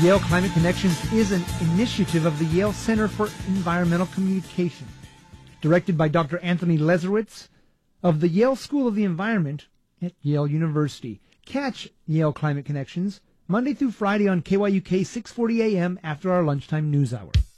Yale Climate Connections is an initiative of the Yale Center for Environmental Communication, directed by Dr. Anthony Leserowitz of the Yale School of the Environment at Yale University. Catch Yale Climate Connections Monday through Friday on KYUK 640 AM after our lunchtime news hour.